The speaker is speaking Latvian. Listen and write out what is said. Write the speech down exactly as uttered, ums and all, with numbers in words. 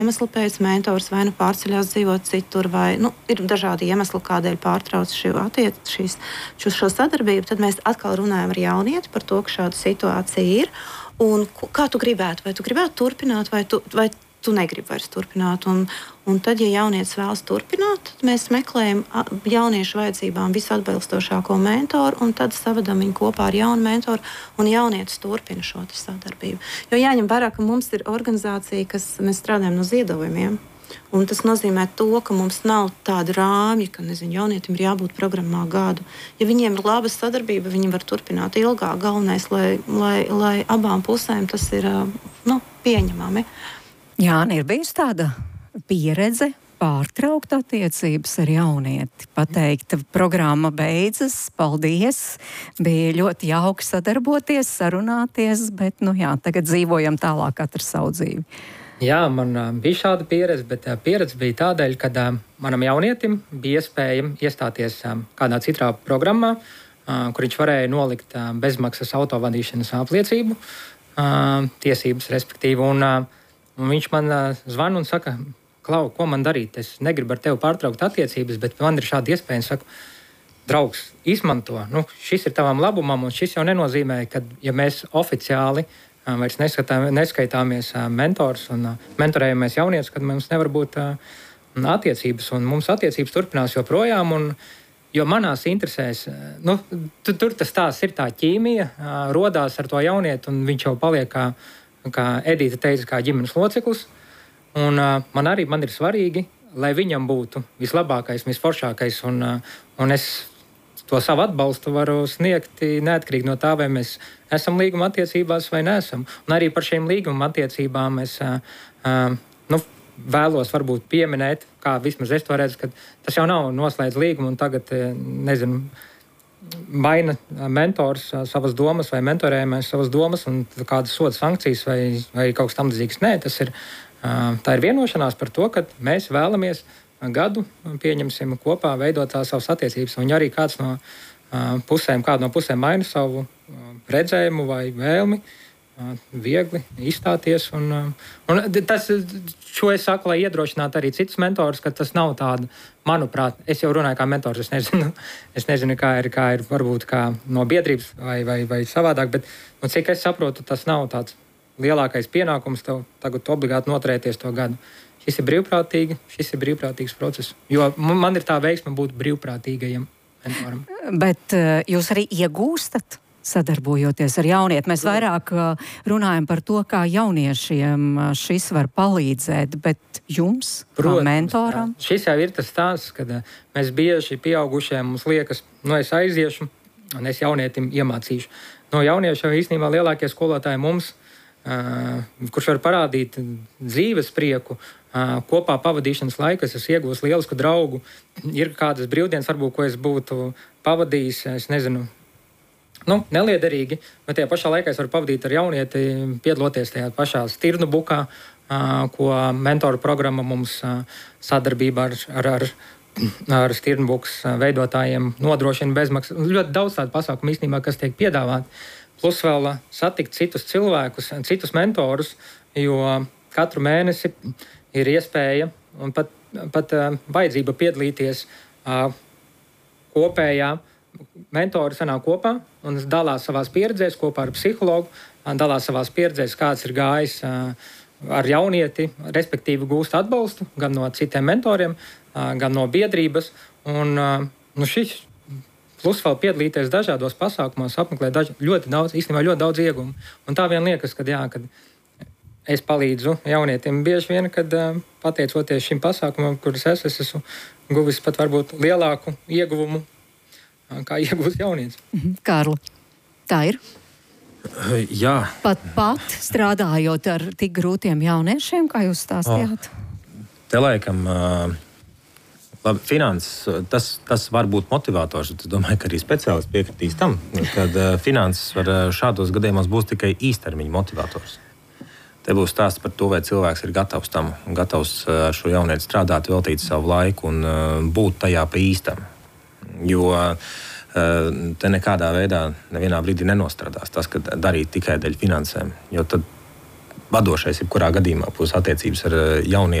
iemeslu pēc mentors vai nu pārceļās dzīvot citur, vai nu, ir dažādi iemesli, kādēļ pārtrauc šo, attiec, šīs, šo, šo sadarbību, tad mēs atkal runājam ar jaunieti par to, ka šāda situācija ir. Un kā tu gribētu? Vai tu gribētu turpināt, vai tu, vai tu negribi vairs turpināt? Un, un tad, ja jaunietis vēlas turpināt, tad mēs meklējam jauniešu vajadzībām visatbilstošāko mentoru, un tad savadam viņu kopā ar jaunu mentoru, un jaunietis turpina šo sadarbību. Jo jāņem vērā, ka mums ir organizācija, kas mēs strādājam no ziedojumiem. Un tas nozīmē to, ka mums nav tāda rāmja, ka nezinu, jaunietim ir jābūt programmā gadu. Ja viņiem ir laba sadarbība, viņi var turpināt ilgāk. Galvenais, lai, lai, lai abām pusēm tas ir nu, pieņemami. Jāni, ir bijusi tāda pieredze pārtraukt attiecības ar jaunieti? Pateikt, programma beidzas, paldies, bija ļoti jauki sadarboties, sarunāties, bet nu jā, tagad dzīvojam tālāk katrs savu dzīvi. Jā, man uh, bija šāda pieredze, bet uh, pieredze bija tādēļ, ka uh, manam jaunietim bija iespēja iestāties uh, kādā citā programmā, uh, kur viņš varēja nolikt uh, bezmaksas autovadīšanas apliecību, uh, tiesības respektīvi. Un, uh, un viņš man uh, zvana un saka, Klau, ko man darīt? Es negribu ar tevi pārtraukt attiecības, bet man ir šāda iespēja. Es saku, draugs, izmanto. Nu, šis ir tavam labumam, un šis jau nenozīmē, ka ja mēs oficiāli vairs neskaitāmies mentors un mentorējamies jaunietis, kad mums nevar būt attiecības. Un mums attiecības turpinās joprojām. Un, jo manās interesēs, nu, tu, tur tas tās ir tā ķīmija, rodās ar to jaunieti, un viņš jau paliek, kā, kā Edita teica, kā ģimenes loceklis. Un man arī man ir svarīgi, lai viņam būtu vislabākais, visforšākais. Un, un es to savu atbalstu varu sniegt neatkarīgi no tā, vai mēs esam līguma attiecībās vai neesam. Un arī par šīm līguma attiecībām es uh, uh, nu, vēlos varbūt pieminēt, kā vismaz es to redzu, ka tas jau nav noslēdz līgumu un tagad, nezinu, maina mentors savas domas vai mentorējumais savas domas un kādas soda sankcijas vai, vai kaut kas tam līdzīgs. Nē, tas ir, uh, tā ir vienošanās par to, ka mēs vēlamies gadu, pieņemsim, kopā veidot tās savas attiecības. Un arī kāds no uh, pusēm, kāda no pusēm maina savu uh, redzējumu vai vēlmi, uh, viegli izstāties. Un, uh, un tas, šo es saku, lai iedrošinātu arī citus mentorus, ka tas nav tāda, manuprāt, es jau runāju kā mentors, es nezinu, es nezinu kā ir, kā ir varbūt kā no biedrības vai, vai, vai savādāk, bet, nu, cik es saprotu, tas nav tāds lielākais pienākums tev tagad obligāti noturēties to gadu. Šis ir brīvprātīgi, šis ir brīvprātīgs process. Jo man ir tā veiksme būt brīvprātīgajam mentoram. Bet uh, jūs arī iegūstat, sadarbojoties ar jaunieti. Mēs vairāk uh, runājam par to, kā jauniešiem uh, šis var palīdzēt, bet jums, Protams, kā mentoram? Jā. Šis jau ir tas stāsts, kad uh, mēs bieži pieaugušie mums liekas, nu es aiziešu un es jaunietim iemācīšu. No jauniešu īstenībā lielākie skolotāji mums, Uh, kurš var parādīt dzīves prieku, uh, kopā pavadīšanas laiku. Es esmu iegūs lielisku draugu. Ir kādas brīvdienas, varbūt, ko es būtu pavadījis, es nezinu, nu, neliederīgi, bet tajā pašā laikā es varu pavadīt ar jaunieti, piedaloties tajā pašā stirnu bukā, uh, ko mentoru programma mums uh, sadarbībā ar, ar, ar, ar stirnbukas veidotājiem nodrošina bezmaksas. Ļoti daudz tādu pasākumu īstenībā, kas tiek piedāvāti. Plus vēl satikt citus cilvēkus, citus mentorus, jo katru mēnesi ir iespēja un pat, pat uh, vajadzība piedalīties uh, kopējā. Mentori sanāk kopā un dalās savās pieredzēs kopā ar psihologu, dalās savās pieredzēs, kāds ir gājis uh, ar jaunieti, respektīvi gūst atbalstu gan no citiem mentoriem, uh, gan no biedrības. Un, uh, nu šis plus vēl piedalīties dažādos pasākumos, apmeklēt daž, ļoti daudz, īstenībā ļoti daudz iegumu. Un tā vien liekas, ka jā, kad es palīdzu jaunietim bieži vien, kad pateicoties šim pasākumam, kuras es esmu guvis pat varbūt lielāku ieguvumu, kā iegūst jaunietis. Kārli, tā ir? Jā. Pat pat strādājot ar tik grūtiem jauniešiem, kā jūs stāstījāt? O, te laikam... Uh... Labi, finanses, tas, tas var būt motivators. Es domāju, ka arī speciālisti piekritīs tam, kad uh, finanses var, uh, šādos gadījumos būs tikai īstermiņa motivators. Te būs stāsts par to, vai cilvēks ir gatavs tam, gatavs ar uh, šo jaunieti strādāt, veltīt savu laiku un uh, būt tajā pa īstam. Jo uh, te nekādā veidā nevienā brīdī nenostrādās tas, ka darīt tikai dēļ finansēm. Jo tad vadošais, jebkurā gadījumā būs attiecības ar jaunieti.